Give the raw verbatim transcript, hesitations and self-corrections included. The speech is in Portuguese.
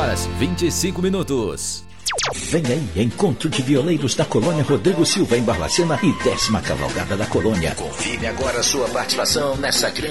horas, vinte e cinco minutos. Vem aí, encontro de violeiros da Colônia Rodrigo Silva em Barbacena e décima cavalgada da Colônia. Confirme agora sua participação nessa grande